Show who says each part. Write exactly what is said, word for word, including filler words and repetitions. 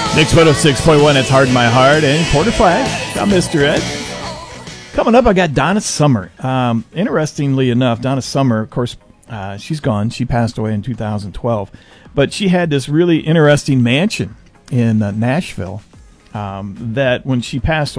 Speaker 1: Mix one oh six point one, it's Hard in My Heart. And Quarter Flash, I'm Mister Ed. Coming up, I got Donna Summer. Um, interestingly enough, Donna Summer, of course, uh, she's gone. She passed away in two thousand twelve. But she had this really interesting mansion in uh, Nashville um, that when she passed